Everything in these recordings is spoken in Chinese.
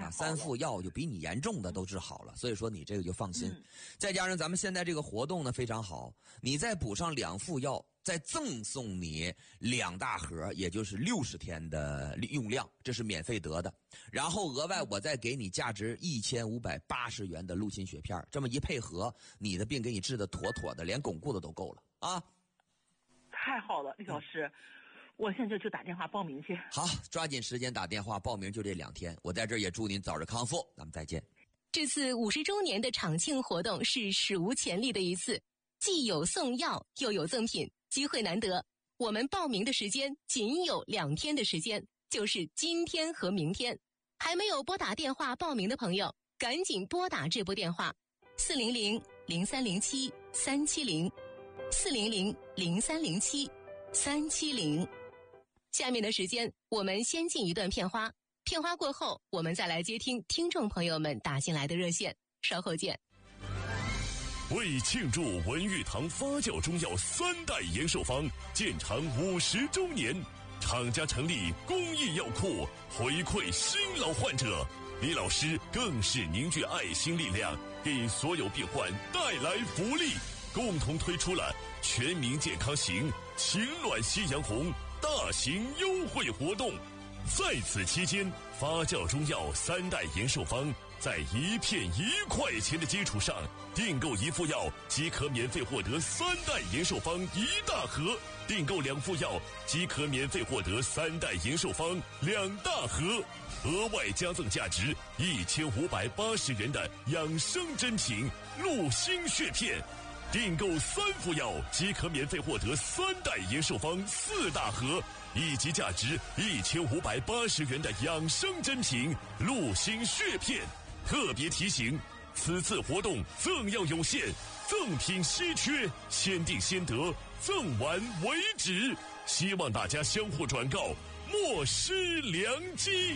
啊，3副药就比你严重的都治好了，所以说你这个就放心。再加上咱们现在这个活动呢非常好，你再补上2副药，再赠送你2大盒，也就是60天的用量，这是免费得的。然后额外我再给你价值1580元的鹿心血片，这么一配合，你的病给你治得妥妥的，连巩固的都够了啊！ 太好了，李老师。我现在就打电话报名去。 好，抓紧时间打电话报名，就这2天。我在这儿也祝您早日康复，咱们再见。 这次50周年的场庆活动是史无前例的一次，既有送药又有赠品，机会难得。我们报名的时间仅有2天的时间，就是今天和明天。还没有拨打电话报名的朋友，赶紧拨打这部电话400-0307-370，400-0307-370。下面的时间，我们先进一段片花，片花过后，我们再来接听听众朋友们打进来的热线，稍后见。 为庆祝文玉堂发酵中药3代延寿方建厂50周年，厂家成立公益药库，回馈新老患者。李老师更是凝聚爱心力量，给所有病患带来福利，共同推出了全民健康行情暖夕阳红大型优惠活动。在此期间，发酵中药3代延寿方在1片1块钱的基础上，订购1副药即可免费获得3代延寿方1大盒，订购2副药即可免费获得3代延寿方2大盒，额外加赠价值1580元的养生珍品鹿心血片，订购3副药即可免费获得3代延寿方4大盒，以及价值1580元的养生珍品鹿心血片。特别提醒，此次活动赠药有限，赠品稀缺，先订先得，赠完为止，希望大家相互转告，莫失良机。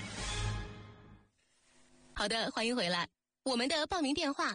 好的，欢迎回来。我们的报名电话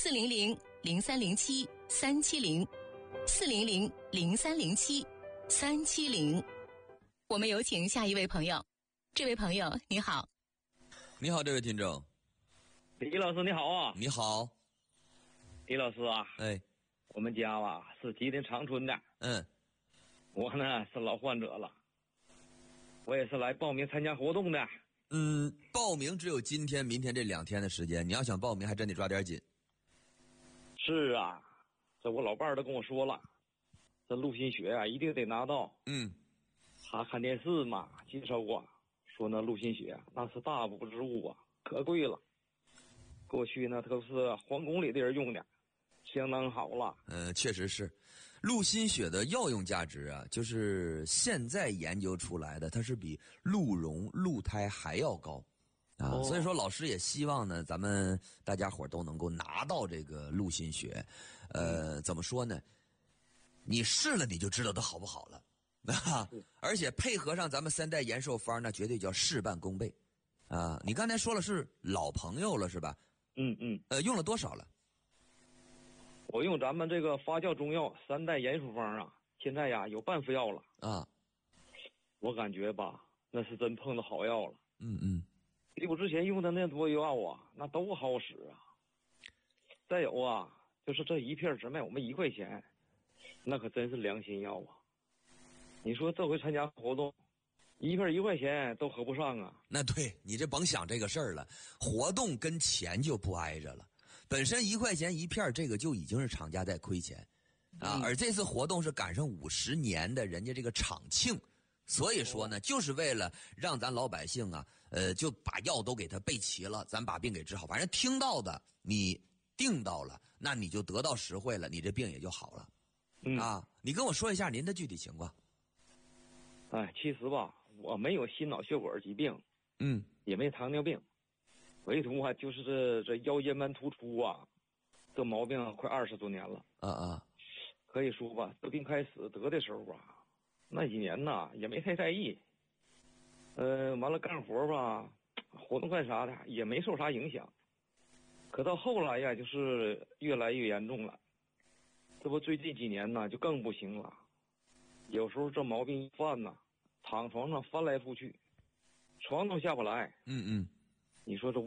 400-0307-370，400-0307-370。我们有请下一位朋友。这位朋友你好。 你好，这位听众。 李老师你好啊。 你好。 李老师啊， 哎， 我们家吧是吉林长春的。我呢是老患者了，我也是来报名参加活动的。 报名只有今天明天这2天的时间，你要想报名还真得抓点紧。 是啊，这我老伴儿都跟我说了，这鹿心血啊一定得拿到。他看电视嘛介绍过，说那鹿心血那是大补之物啊，可贵了。过去呢都是皇宫里的人用的，相当好了。 确实是，鹿心血的药用价值啊，就是现在研究出来的，它是比鹿茸、鹿胎还要高啊。所以说，老师也希望呢，咱们大家伙都能够拿到这个鹿心血。怎么说呢？你试了你就知道它好不好了。而且配合上咱们3代延寿方，那绝对叫事半功倍啊！你刚才说了是老朋友了是吧？用了多少了？ 我用咱们这个发酵中药3代延寿方啊，现在呀有半副药了啊。 我感觉吧，那是真碰到好药了。比我之前用的那多药啊，那都好使啊。再有啊，就是这1片只卖我们1块钱，那可真是良心药啊。你说这回参加活动，1片1块钱都合不上啊。 那对，你这甭想这个事儿了，活动跟钱就不挨着了。本身1块钱1片，这个就已经是厂家在亏钱啊。而这次活动是赶上50年的人家这个厂庆，所以说呢，就是为了让咱老百姓啊，就把药都给他备齐了，咱把病给治好。反正听到的你订到了，那你就得到实惠了，你这病也就好了。你跟我说一下您的具体情况。 其实吧，我没有心脑血管疾病，也没糖尿病，唯独啊就是这腰间盘突出啊，这毛病快20多年了。可以说吧，这病开始得的时候啊，那几年呐也没太在意，完了干活吧，活动干啥的也没受啥影响。可到后来呀，就是越来越严重了。这不最近几年呢就更不行了。有时候这毛病一犯呐，躺床上翻来覆去，床都下不来。 嗯嗯， 你说这